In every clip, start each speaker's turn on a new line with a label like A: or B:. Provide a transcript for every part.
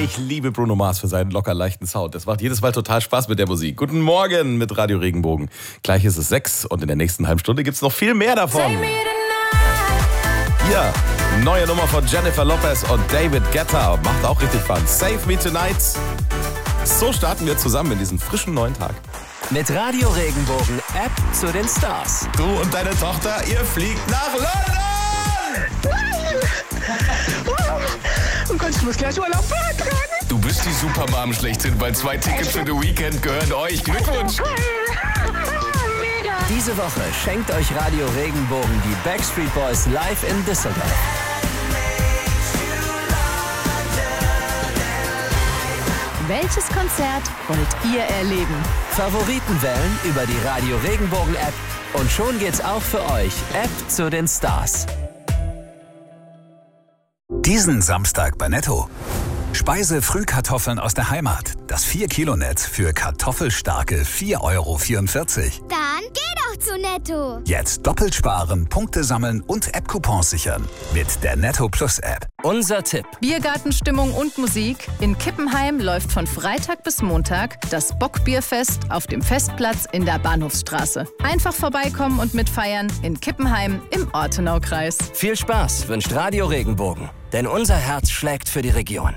A: Ich liebe Bruno Mars für seinen locker leichten Sound. Das macht jedes Mal total Spaß mit der Musik. Guten Morgen mit Radio Regenbogen. Gleich ist es 6 und in der nächsten halben Stunde gibt es noch viel mehr davon. Ja, neue Nummer von Jennifer Lopez und David Guetta. Macht auch richtig Fun. Save Me Tonight. So starten wir zusammen in diesen frischen neuen Tag.
B: Mit Radio Regenbogen, App zu den Stars.
A: Du und deine Tochter, ihr fliegt nach London!
C: Oh Gott, ich muss gleich Urlaub beantragen.
D: Du bist die Supermom schlechthin, weil 2 Tickets für The Weekend gehören euch. Glückwunsch!
B: Diese Woche schenkt euch Radio Regenbogen die Backstreet Boys live in Düsseldorf.
E: Welches Konzert wollt ihr erleben?
B: Favoriten wählen über die Radio Regenbogen App und schon geht's auch für euch. App zu den Stars.
F: Diesen Samstag bei Netto. Speise-Frühkartoffeln aus der Heimat. Das 4-Kilo-Netz für kartoffelstarke 4,44 €.
G: Dann geh doch zu Netto.
F: Jetzt doppelt sparen, Punkte sammeln und App-Coupons sichern. Mit der Netto Plus App.
B: Unser Tipp.
E: Biergartenstimmung und Musik. In Kippenheim läuft von Freitag bis Montag das Bockbierfest auf dem Festplatz in der Bahnhofsstraße. Einfach vorbeikommen und mitfeiern in Kippenheim im Ortenaukreis.
B: Viel Spaß wünscht Radio Regenbogen. Denn unser Herz schlägt für die Region.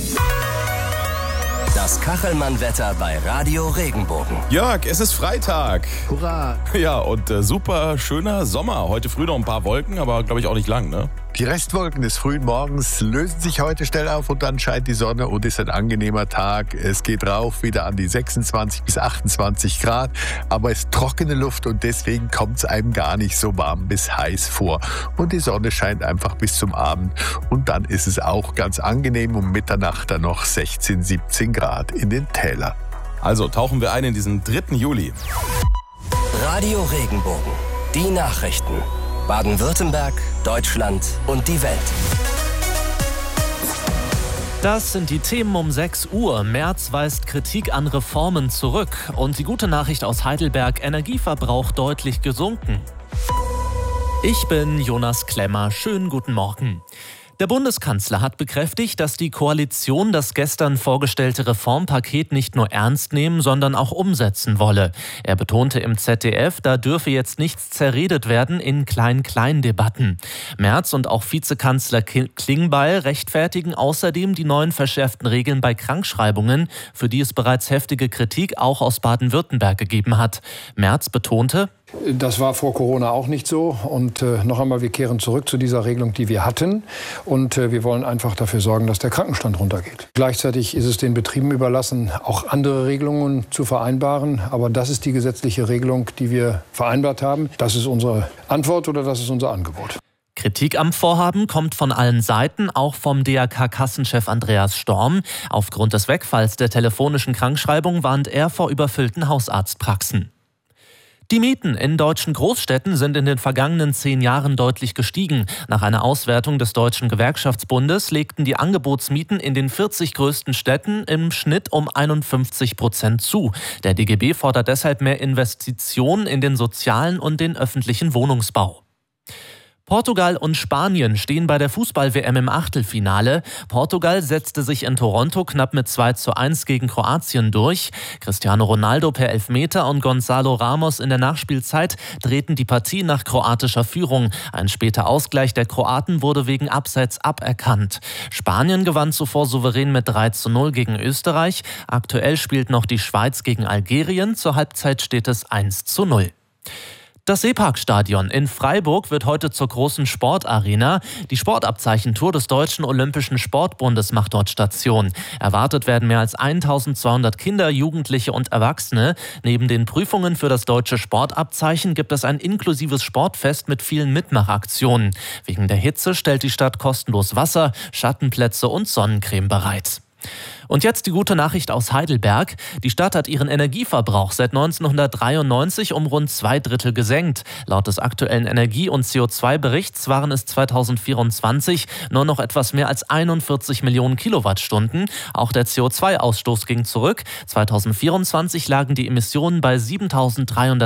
B: Das Kachelmann-Wetter bei Radio Regenbogen.
A: Jörg, es ist Freitag.
H: Hurra!
A: Ja, und super schöner Sommer. Heute früh noch ein paar Wolken, aber glaube ich auch nicht lang, ne?
H: Die Restwolken des frühen Morgens lösen sich heute schnell auf und dann scheint die Sonne und ist ein angenehmer Tag. Es geht rauf wieder an die 26 bis 28 Grad, aber es ist trockene Luft und deswegen kommt es einem gar nicht so warm bis heiß vor. Und die Sonne scheint einfach bis zum Abend und dann ist es auch ganz angenehm, um Mitternacht dann noch 16, 17 Grad in den Tälern.
A: Also tauchen wir ein in diesen 3. Juli.
B: Radio Regenbogen. Die Nachrichten. Baden-Württemberg, Deutschland und die Welt.
I: Das sind die Themen um 6 Uhr. Merz weist Kritik an Reformen zurück. Und die gute Nachricht aus Heidelberg: Energieverbrauch deutlich gesunken. Ich bin Jonas Klemmer. Schönen guten Morgen. Der Bundeskanzler hat bekräftigt, dass die Koalition das gestern vorgestellte Reformpaket nicht nur ernst nehmen, sondern auch umsetzen wolle. Er betonte im ZDF, da dürfe jetzt nichts zerredet werden in Klein-Klein-Debatten. Merz und auch Vizekanzler Klingbeil rechtfertigen außerdem die neuen verschärften Regeln bei Krankschreibungen, für die es bereits heftige Kritik auch aus Baden-Württemberg gegeben hat. Merz betonte:
J: Das war vor Corona auch nicht so. Und noch einmal, wir kehren zurück zu dieser Regelung, die wir hatten. Und wir wollen einfach dafür sorgen, dass der Krankenstand runtergeht. Gleichzeitig ist es den Betrieben überlassen, auch andere Regelungen zu vereinbaren. Aber das ist die gesetzliche Regelung, die wir vereinbart haben. Das ist unsere Antwort oder das ist unser Angebot.
I: Kritik am Vorhaben kommt von allen Seiten, auch vom DRK-Kassenchef Andreas Storm. Aufgrund des Wegfalls der telefonischen Krankschreibung warnt er vor überfüllten Hausarztpraxen. Die Mieten in deutschen Großstädten sind in den vergangenen 10 Jahren deutlich gestiegen. Nach einer Auswertung des Deutschen Gewerkschaftsbundes legten die Angebotsmieten in den 40 größten Städten im Schnitt um 51% zu. Der DGB fordert deshalb mehr Investitionen in den sozialen und den öffentlichen Wohnungsbau. Portugal und Spanien stehen bei der Fußball-WM im Achtelfinale. Portugal setzte sich in Toronto knapp mit 2:1 gegen Kroatien durch. Cristiano Ronaldo per Elfmeter und Gonzalo Ramos in der Nachspielzeit drehten die Partie nach kroatischer Führung. Ein später Ausgleich der Kroaten wurde wegen Abseits aberkannt. Spanien gewann zuvor souverän mit 3:0 gegen Österreich. Aktuell spielt noch die Schweiz gegen Algerien. Zur Halbzeit steht es 1:0. Das Seeparkstadion in Freiburg wird heute zur großen Sportarena. Die Sportabzeichentour des Deutschen Olympischen Sportbundes macht dort Station. Erwartet werden mehr als 1200 Kinder, Jugendliche und Erwachsene. Neben den Prüfungen für das deutsche Sportabzeichen gibt es ein inklusives Sportfest mit vielen Mitmachaktionen. Wegen der Hitze stellt die Stadt kostenlos Wasser, Schattenplätze und Sonnencreme bereit. Und jetzt die gute Nachricht aus Heidelberg. Die Stadt hat ihren Energieverbrauch seit 1993 um rund 2/3 gesenkt. Laut des aktuellen Energie- und CO2-Berichts waren es 2024 nur noch etwas mehr als 41 Millionen Kilowattstunden. Auch der CO2-Ausstoß ging zurück. 2024 lagen die Emissionen bei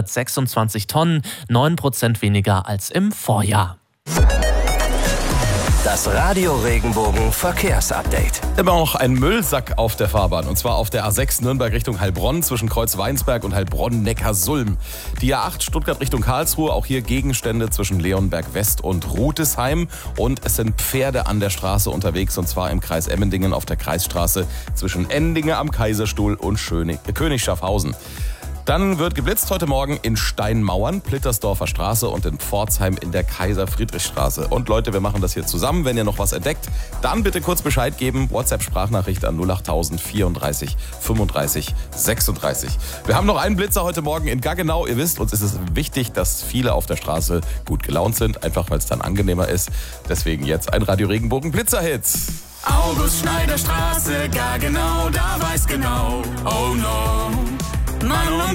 I: 7.326 Tonnen, 9% weniger als im Vorjahr.
B: Das Radio Regenbogen Verkehrsupdate.
A: Immer noch ein Müllsack auf der Fahrbahn. Und zwar auf der A6 Nürnberg Richtung Heilbronn zwischen Kreuzweinsberg und Heilbronn-Neckarsulm. Die A8 Stuttgart Richtung Karlsruhe. Auch hier Gegenstände zwischen Leonberg West und Rutesheim. Und es sind Pferde an der Straße unterwegs. Und zwar im Kreis Emmendingen auf der Kreisstraße zwischen Endinge am Kaiserstuhl und König Schaffhausen. Dann wird geblitzt heute Morgen in Steinmauern, Plittersdorfer Straße und in Pforzheim in der Kaiser-Friedrich-Straße. Und Leute, wir machen das hier zusammen. Wenn ihr noch was entdeckt, dann bitte kurz Bescheid geben. WhatsApp-Sprachnachricht an 08000 34 35 36. Wir haben noch einen Blitzer heute Morgen in Gaggenau. Ihr wisst, uns ist es wichtig, dass viele auf der Straße gut gelaunt sind, einfach weil es dann angenehmer ist. Deswegen jetzt ein Radio Regenbogen Blitzer-Hit.
D: August-Schneider-Straße, Gaggenau, da weiß genau, oh no. Mann und